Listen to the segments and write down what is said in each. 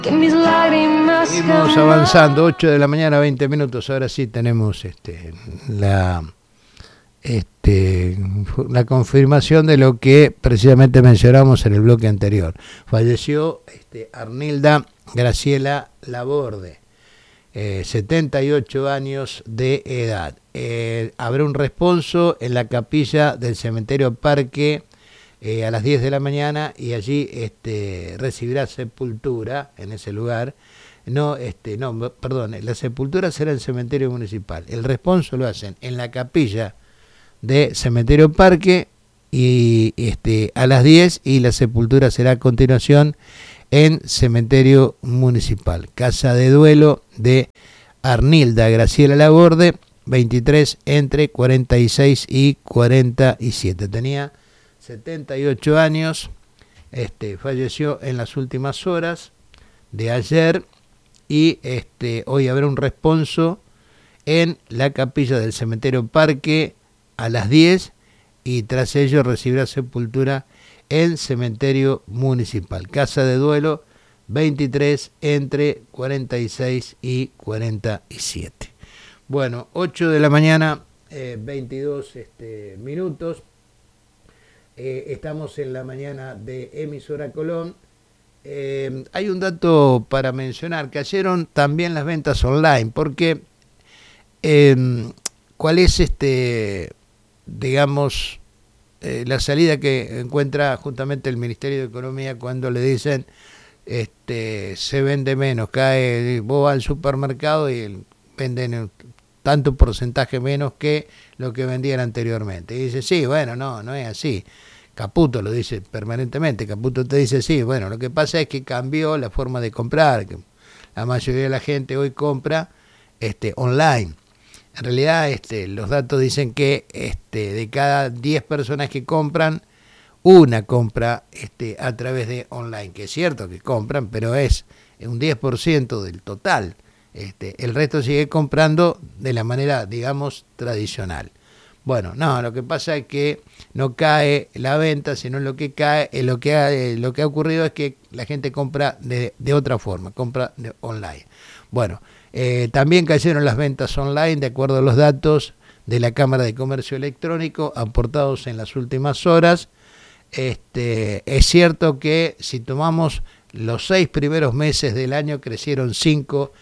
que mis lágrimas seguimos avanzando, 8 de la mañana, 20 minutos. Ahora sí tenemos la confirmación de lo que precisamente mencionamos en el bloque anterior. Falleció Arnilda Graciela Laborde, 78 años de edad. Habrá un responso en la capilla del cementerio Parque a las 10 de la mañana y allí recibirá sepultura en ese lugar. Perdón, la sepultura será en el cementerio municipal. El responso lo hacen en la capilla de Cementerio Parque y a las 10, y la sepultura será a continuación en Cementerio Municipal. Casa de duelo de Arnilda Graciela Laborde, 23, entre 46 y 47. Tenía 78 años, falleció en las últimas horas de ayer y hoy habrá un responso en la capilla del Cementerio Parque a las 10 y tras ello recibirá sepultura en Cementerio Municipal. Casa de duelo, 23, entre 46 y 47. Bueno, 8 de la mañana, 22 minutos. Estamos en la mañana de Emisora Colón. Hay un dato para mencionar: cayeron también las ventas online, porque ¿cuál es digamos la salida que encuentra justamente el Ministerio de Economía cuando le dicen se vende menos? Vos vas al supermercado y venden tanto porcentaje menos que lo que vendían anteriormente. Y dice, sí, bueno, no es así. Caputo lo dice permanentemente. Caputo te dice, sí, bueno, lo que pasa es que cambió la forma de comprar, que la mayoría de la gente hoy compra online. En realidad los datos dicen que de cada 10 personas que compran, una compra a través de online, que es cierto que compran, pero es un 10% del total. El resto sigue comprando de la manera, digamos, tradicional. Bueno, no, lo que pasa es que no cae la venta, sino lo que cae, lo que ha ocurrido es que la gente compra de otra forma, compra online. Bueno, también cayeron las ventas online de acuerdo a los datos de la Cámara de Comercio Electrónico aportados en las últimas horas. Es cierto que si tomamos los 6 primeros meses del año, crecieron 5.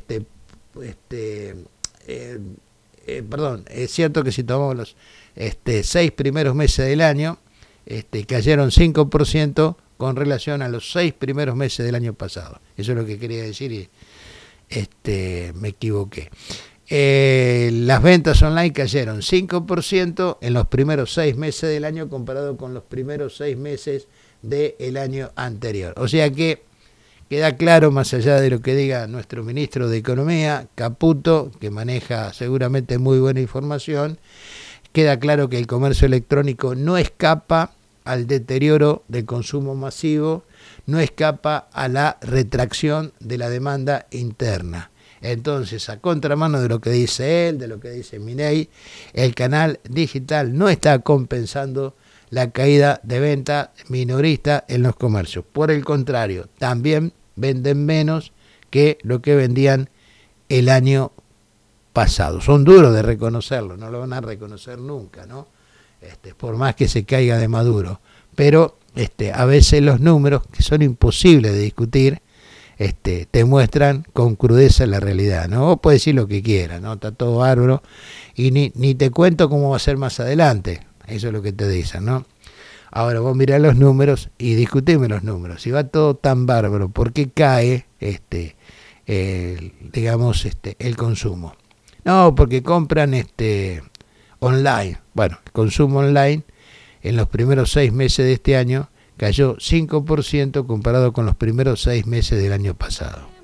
Es cierto que si tomamos los 6 primeros meses del año, cayeron 5% con relación a los 6 primeros meses del año pasado. Eso es lo que quería decir y me equivoqué. Las ventas online cayeron 5% en los primeros 6 meses del año comparado con los primeros 6 meses del año anterior. O sea que queda claro, más allá de lo que diga nuestro ministro de Economía, Caputo, que maneja seguramente muy buena información, queda claro que el comercio electrónico no escapa al deterioro del consumo masivo, no escapa a la retracción de la demanda interna. Entonces, a contramano de lo que dice él, de lo que dice Milei, el canal digital no está compensando la caída de venta minorista en los comercios. Por el contrario, también venden menos que lo que vendían el año pasado. Son duros de reconocerlo, no lo van a reconocer nunca, ¿no? Por más que se caiga de Maduro. Pero a veces los números, que son imposibles de discutir, te muestran con crudeza la realidad, ¿no? Vos podés decir lo que quieras, ¿no? Está todo bárbaro y ni te cuento cómo va a ser más adelante. Eso es lo que te dicen, ¿no? Ahora vos mirá los números y discutime los números. Si va todo tan bárbaro, ¿por qué cae el consumo? No, porque compran online. Bueno, el consumo online en los primeros 6 meses de este año cayó 5% comparado con los primeros 6 meses del año pasado.